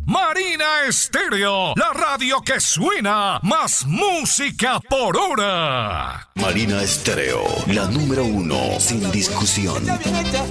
Marina Estéreo, la radio que suena más música por hora. Marina Estéreo, la número 1, sin discusión.